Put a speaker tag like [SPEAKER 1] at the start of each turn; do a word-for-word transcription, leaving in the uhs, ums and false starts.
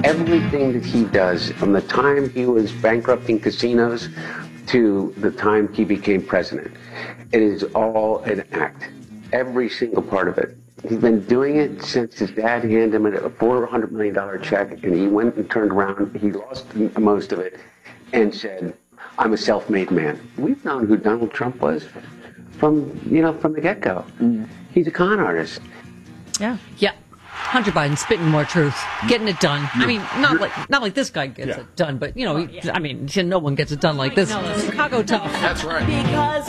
[SPEAKER 1] everything that he does, from the time he was bankrupting casinos to the time he became president, it is all an act. Every single part of it. He's been doing it since his dad handed him a four hundred million dollars check, and he went and turned around. He lost most of it and said, I'm a self-made man. We've known who Donald Trump was from, you know, from the get-go. Mm. He's a con artist.
[SPEAKER 2] Yeah. Yeah. Hunter Biden spitting more truth, getting it done. I mean, not like not like this guy gets
[SPEAKER 3] Yeah.
[SPEAKER 2] it done, but, you know, I mean, no one gets it done like this. Chicago tough.
[SPEAKER 3] That's right.
[SPEAKER 4] Because